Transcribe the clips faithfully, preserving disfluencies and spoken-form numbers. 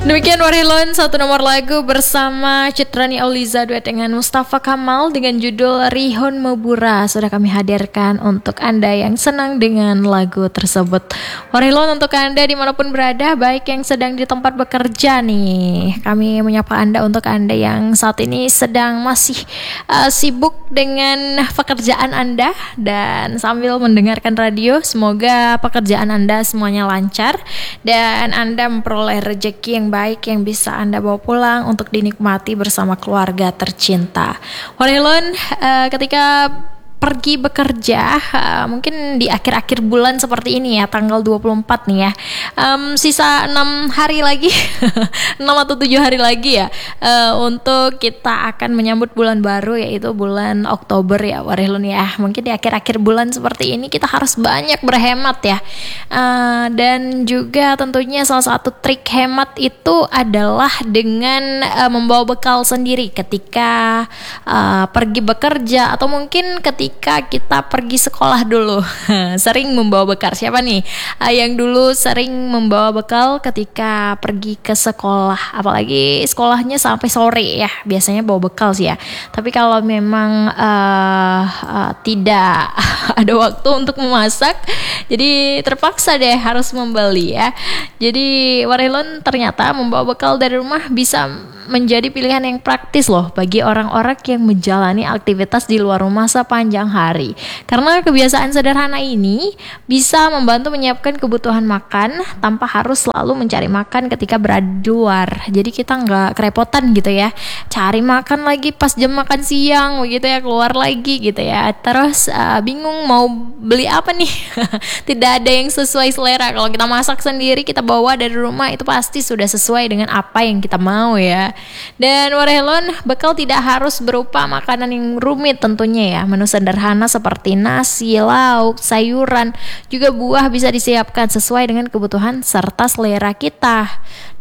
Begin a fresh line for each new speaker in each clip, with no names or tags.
Demikian Warilon, satu nomor lagu bersama Citrani Auliza duet dengan Mustafa Kamal dengan judul Rihon Mebura sudah kami hadirkan untuk Anda yang senang dengan lagu tersebut. Warilon, untuk Anda dimanapun berada, baik yang sedang di tempat bekerja nih, kami menyapa Anda untuk Anda yang saat ini sedang masih uh, sibuk dengan pekerjaan Anda dan sambil mendengarkan radio. Semoga pekerjaan Anda semuanya lancar dan Anda memperoleh rezeki yang baik baik yang bisa Anda bawa pulang untuk dinikmati bersama keluarga tercinta. Warilon, uh, ketika pergi bekerja, uh, mungkin di akhir-akhir bulan seperti ini ya, tanggal dua puluh empat nih ya, um, sisa enam hari lagi enam atau tujuh hari lagi ya, uh, untuk kita akan menyambut bulan baru, yaitu bulan Oktober ya Warilon ya. Mungkin di akhir-akhir bulan seperti ini kita harus banyak berhemat ya, uh, dan juga tentunya salah satu trik hemat itu adalah dengan uh, membawa bekal sendiri ketika uh, pergi bekerja, atau mungkin ketika Ketika kita pergi sekolah dulu. Sering membawa bekal. Siapa nih uh, yang dulu sering membawa bekal ketika pergi ke sekolah, apalagi sekolahnya sampai sore ya, biasanya bawa bekal sih ya. Tapi kalau memang uh, uh, tidak ada waktu untuk memasak, jadi terpaksa deh harus membeli ya. Jadi Warilon, ternyata membawa bekal dari rumah bisa menjadi pilihan yang praktis loh bagi orang-orang yang menjalani aktivitas di luar rumah sepanjang hari. Karena kebiasaan sederhana ini bisa membantu menyiapkan kebutuhan makan tanpa harus selalu mencari makan ketika berada di luar. Jadi kita nggak kerepotan gitu ya, cari makan lagi pas jam makan siang begitu ya, keluar lagi gitu ya. Terus uh, bingung mau beli apa nih. Tidak ada yang sesuai selera. Kalau kita masak sendiri, kita bawa dari rumah, itu pasti sudah sesuai dengan apa yang kita mau ya. Dan Warilon, bekal tidak harus berupa makanan yang rumit tentunya ya. Menu sederhana seperti nasi, lauk, sayuran, juga buah bisa disiapkan sesuai dengan kebutuhan serta selera kita.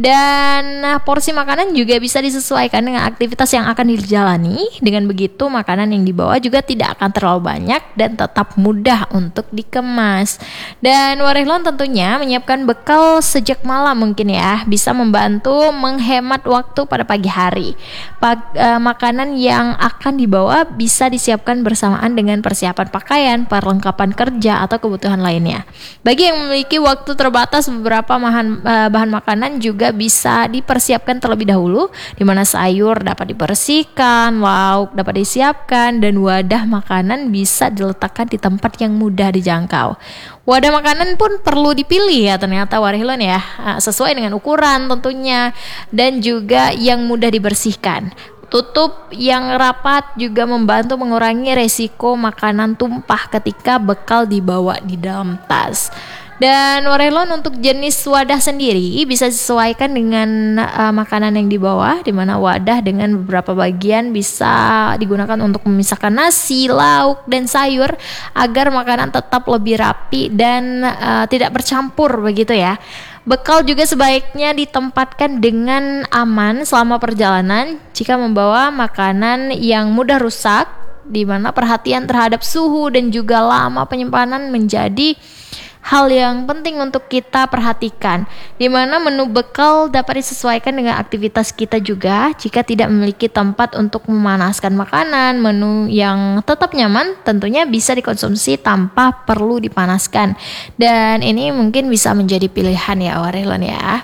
Dan nah, porsi makanan juga bisa disesuaikan dengan aktivitas yang akan dijalani. Dengan begitu makanan yang dibawa juga tidak akan terlalu banyak dan tetap mudah untuk dikemas. Dan Warilon, tentunya menyiapkan bekal sejak malam mungkin ya bisa membantu menghemat waktu pada pagi hari. Pag, uh, makanan yang akan dibawa bisa disiapkan bersamaan dengan persiapan pakaian, perlengkapan kerja, atau kebutuhan lainnya. Bagi yang memiliki waktu terbatas, beberapa bahan, uh, bahan makanan juga bisa dipersiapkan terlebih dahulu, di mana sayur dapat dibersihkan, lauk dapat disiapkan, dan wadah makanan bisa diletakkan di tempat yang mudah dijangkau. Wadah makanan pun perlu dipilih ya ternyata Warilon ya, sesuai dengan ukuran tentunya, dan juga yang mudah dibersihkan. Tutup yang rapat juga membantu mengurangi resiko makanan tumpah ketika bekal dibawa di dalam tas. Dan Warilon, untuk jenis wadah sendiri bisa disesuaikan dengan uh, makanan yang dibawa, di mana wadah dengan beberapa bagian bisa digunakan untuk memisahkan nasi, lauk, dan sayur agar makanan tetap lebih rapi dan uh, tidak bercampur begitu ya. Bekal juga sebaiknya ditempatkan dengan aman selama perjalanan jika membawa makanan yang mudah rusak, di mana perhatian terhadap suhu dan juga lama penyimpanan menjadi hal yang penting untuk kita perhatikan, di mana menu bekal dapat disesuaikan dengan aktivitas kita juga. Jika tidak memiliki tempat untuk memanaskan makanan, menu yang tetap nyaman tentunya bisa dikonsumsi tanpa perlu dipanaskan. Dan ini mungkin bisa menjadi pilihan ya Warilon ya.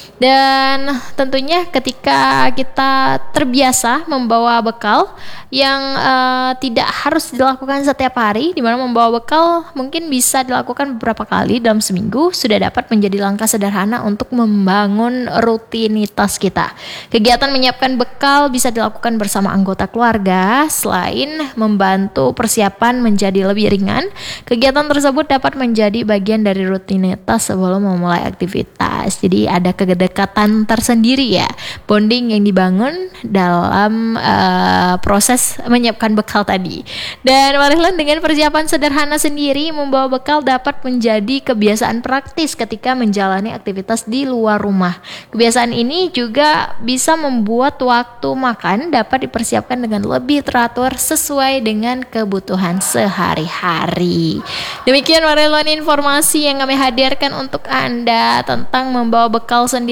Dan tentunya ketika kita terbiasa membawa bekal yang uh, tidak harus dilakukan setiap hari, di mana membawa bekal mungkin bisa dilakukan beberapa kali dalam seminggu, sudah dapat menjadi langkah sederhana untuk membangun rutinitas kita. Kegiatan menyiapkan bekal bisa dilakukan bersama anggota keluarga. Selain membantu persiapan menjadi lebih ringan, kegiatan tersebut dapat menjadi bagian dari rutinitas sebelum memulai aktivitas. Jadi ada kedekatan kedekatan tersendiri ya, bonding yang dibangun dalam uh, proses menyiapkan bekal tadi. Dan Warilon, dengan persiapan sederhana sendiri, membawa bekal dapat menjadi kebiasaan praktis ketika menjalani aktivitas di luar rumah. Kebiasaan ini juga bisa membuat waktu makan dapat dipersiapkan dengan lebih teratur sesuai dengan kebutuhan sehari-hari. Demikian Warilon, informasi yang kami hadirkan untuk Anda tentang membawa bekal sendiri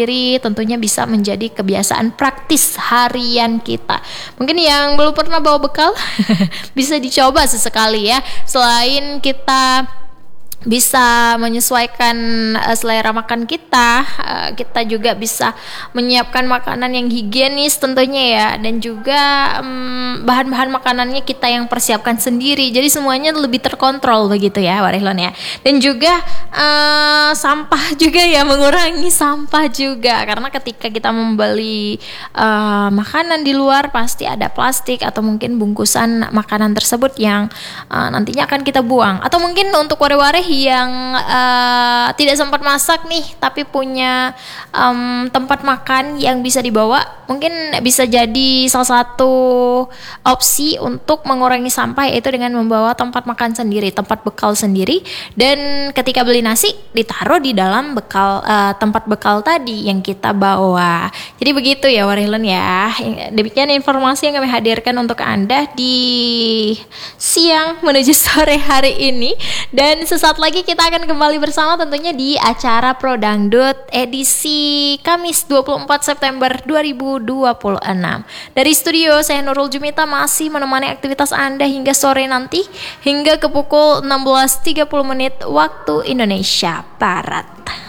sendiri tentunya bisa menjadi kebiasaan praktis harian kita. Mungkin yang belum pernah bawa bekal bisa dicoba sesekali ya. Selain kita bisa menyesuaikan uh, selera makan kita, uh, kita juga bisa menyiapkan makanan yang higienis tentunya ya, dan juga um, bahan-bahan makanannya kita yang persiapkan sendiri, jadi semuanya lebih terkontrol begitu ya Warehlon ya. Dan juga uh, sampah juga ya, mengurangi sampah juga, karena ketika kita membeli uh, makanan di luar pasti ada plastik atau mungkin bungkusan makanan tersebut yang uh, nantinya akan kita buang. Atau mungkin untuk ware-ware yang uh, tidak sempat masak nih tapi punya um, tempat makan yang bisa dibawa, mungkin bisa jadi salah satu opsi untuk mengurangi sampah, yaitu dengan membawa tempat makan sendiri, tempat bekal sendiri, dan ketika beli nasi ditaruh di dalam bekal uh, tempat bekal tadi yang kita bawa. Jadi begitu ya Warehlon ya. Demikian informasi yang kami hadirkan untuk Anda di siang menuju sore hari ini, dan sesaat lagi kita akan kembali bersama tentunya di acara Pro Dangdut edisi Kamis dua puluh empat September dua ribu dua puluh enam. Dari studio saya Nurul Jumita masih menemani aktivitas Anda hingga sore nanti, hingga ke pukul enam belas tiga puluh menit waktu Indonesia Barat.